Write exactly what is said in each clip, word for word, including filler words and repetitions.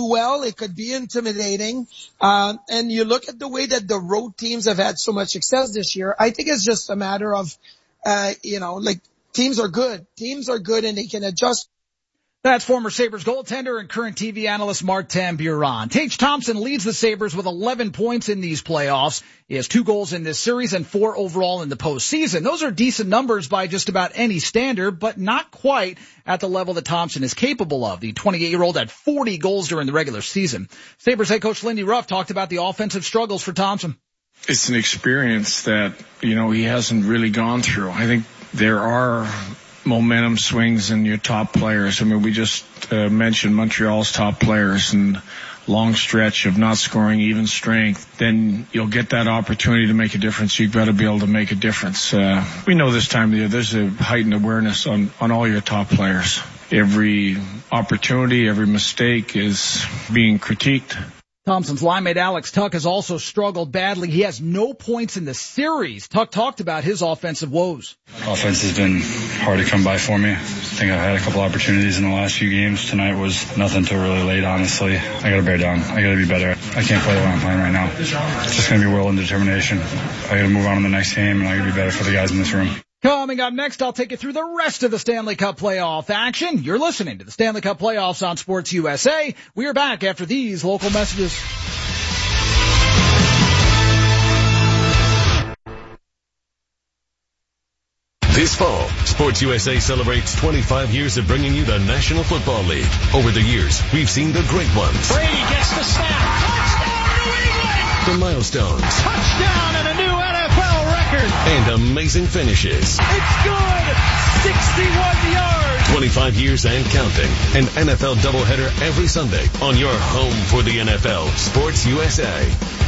do well. It could be intimidating. Um, and you look at the way that the road teams have had so much success this year. I think it's just a matter of, uh, you know, like teams are good. Teams are good and they can adjust. That's former Sabres goaltender and current T V analyst Martin Biron. Tage Thompson leads the Sabres with eleven points in these playoffs. He has two goals in this series and four overall in the postseason. Those are decent numbers by just about any standard, but not quite at the level that Thompson is capable of. The twenty-eight-year-old had forty goals during the regular season. Sabres head coach Lindy Ruff talked about the offensive struggles for Thompson. It's an experience that, you know, he hasn't really gone through. I think there are momentum swings in your top players. I mean, we just uh, mentioned Montreal's top players and long stretch of not scoring even strength. Then you'll get that opportunity to make a difference. You've got to be able to make a difference. Uh, we know this time of the year there's a heightened awareness on, on all your top players. Every opportunity, every mistake is being critiqued. Thompson's line mate Alex Tuch has also struggled badly. He has no points in the series. Tuch talked about his offensive woes. Offense has been hard to come by for me. I think I've had a couple opportunities in the last few games. Tonight was nothing to really late, honestly. I got to bear down. I got to be better. I can't play the way I'm playing right now. It's just going to be will and determination. I got to move on to the next game, and I got to be better for the guys in this room. Coming up next, I'll take you through the rest of the Stanley Cup playoff action. You're listening to the Stanley Cup playoffs on Sports U S A. We are back after these local messages. This fall, Sports U S A celebrates twenty-five years of bringing you the National Football League. Over the years, we've seen the great ones. Brady gets the snap. Touchdown, New England! The milestones. Touchdown and a new N F L record. And amazing finishes. It's good! sixty-one yards! twenty-five years and counting. An N F L doubleheader every Sunday on your home for the N F L, Sports U S A.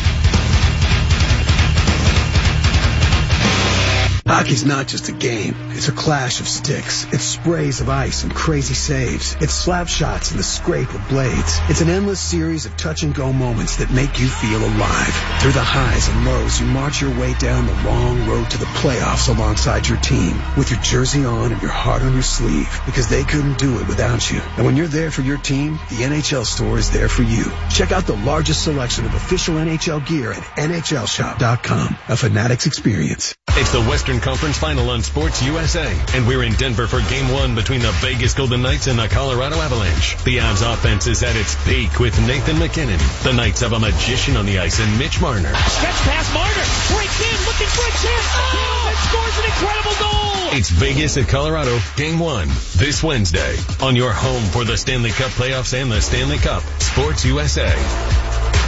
Hockey's not just a game. It's a clash of sticks. It's sprays of ice and crazy saves. It's slap shots and the scrape of blades. It's an endless series of touch-and-go moments that make you feel alive. Through the highs and lows, you march your way down the long road to the playoffs alongside your team, with your jersey on and your heart on your sleeve, because they couldn't do it without you. And when you're there for your team, the N H L store is there for you. Check out the largest selection of official N H L gear at N H L shop dot com. A Fanatics experience. It's the Western Conference Final on Sports U S A, and we're in Denver for Game one between the Vegas Golden Knights and the Colorado Avalanche. The Avs offense is at its peak with Nathan McKinnon. The Knights have a magician on the ice in Mitch Marner. Stretch pass, Marner breaks in, looking for a chance, oh! And scores an incredible goal! It's Vegas at Colorado, Game one, this Wednesday, on your home for the Stanley Cup playoffs and the Stanley Cup, Sports U S A.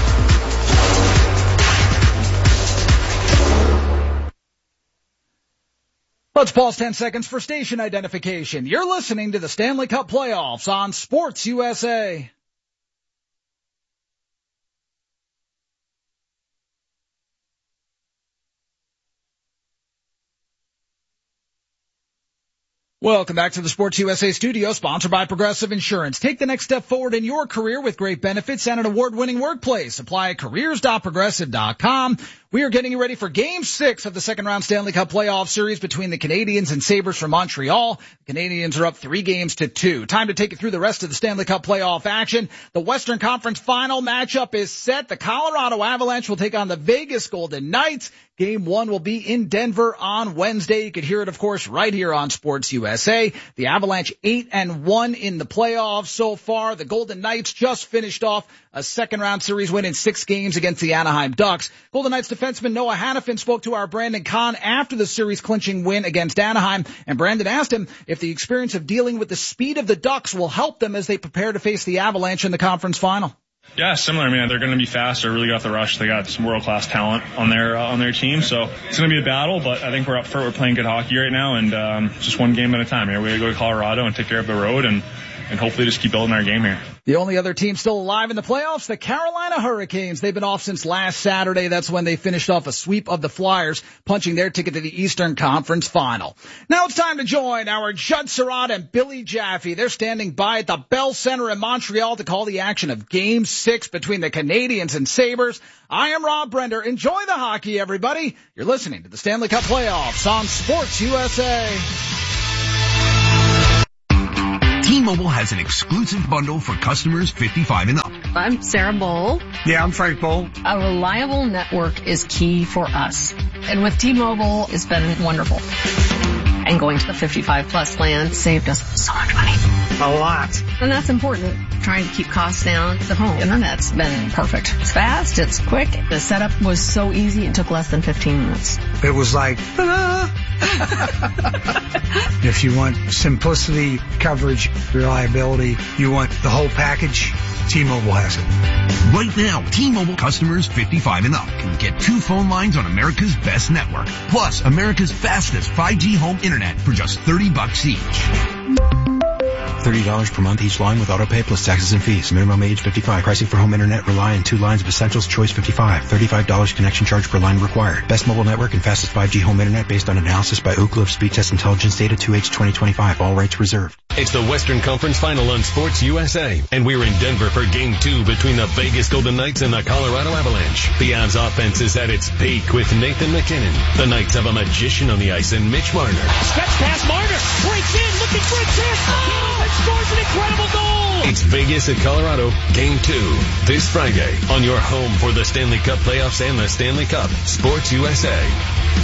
Let's pause ten seconds for station identification. You're listening to the Stanley Cup playoffs on Sports U S A. Welcome back to the Sports U S A studio, sponsored by Progressive Insurance. Take the next step forward in your career with great benefits and an award-winning workplace. Apply at careers dot progressive dot com. We are getting you ready for Game six of the second-round Stanley Cup playoff series between the Canadiens and Sabres from Montreal. The Canadiens are up three games to two. Time to take you through the rest of the Stanley Cup playoff action. The Western Conference final matchup is set. The Colorado Avalanche will take on the Vegas Golden Knights. Game one will be in Denver on Wednesday. You could hear it, of course, right here on Sports U S A. The Avalanche eight and one in the playoffs so far. The Golden Knights just finished off a second-round series win in six games against the Anaheim Ducks. Golden Knights defenseman Noah Hannafin spoke to our Brandon Kahn after the series-clinching win against Anaheim, and Brandon asked him if the experience of dealing with the speed of the Ducks will help them as they prepare to face the Avalanche in the conference final. Yeah, similar. I mean, they're going to be fast. They're really got the rush. They got some world-class talent on their uh, on their team, so it's going to be a battle. But I think we're up for it. We're playing good hockey right now, and um, just one game at a time. Here, we're going to go to Colorado and take care of the road, and and hopefully just keep building our game here. The only other team still alive in the playoffs, the Carolina Hurricanes. They've been off since last Saturday. That's when they finished off a sweep of the Flyers, punching their ticket to the Eastern Conference Final. Now it's time to join our Judd Surratt and Billy Jaffe. They're standing by at the Bell Center in Montreal to call the action of Game six between the Canadiens and Sabres. I am Rob Brender. Enjoy the hockey, everybody. You're listening to the Stanley Cup Playoffs on Sports U S A. T-Mobile has an exclusive bundle for customers fifty-five and up. I'm Sarah Bowl. Yeah, I'm Frank Bowl. A reliable network is key for us. And with T-Mobile, it's been wonderful. And going to the fifty-five plus plan saved us so much money. A lot. And that's important. Trying to keep costs down. The home internet's been perfect. It's fast, it's quick. The setup was so easy, it took less than fifteen minutes. It was like, ta-da! If you want simplicity, coverage, reliability, you want the whole package, T-Mobile has it. Right now, T-Mobile customers fifty-five and up can get two phone lines on America's best network, plus America's fastest five G home internet for just thirty bucks each. thirty dollars per month each line with autopay plus taxes and fees. Minimum age fifty-five. Pricing for home internet rely on two lines of Essentials Choice fifty-five. thirty-five dollars connection charge per line required. Best mobile network and fastest five G home internet based on analysis by Ookla of Speed Test Intelligence data two H twenty twenty-five. All rights reserved. It's the Western Conference Final on Sports U S A, and we're in Denver for Game two between the Vegas Golden Knights and the Colorado Avalanche. The Avs offense is at its peak with Nathan MacKinnon. The Knights have a magician on the ice in Mitch Marner. Stretch past Marner, breaks in, looking for a chance. Oh, and scores an incredible goal. It's Vegas at Colorado, Game two, this Friday on your home for the Stanley Cup playoffs and the Stanley Cup, Sports U S A.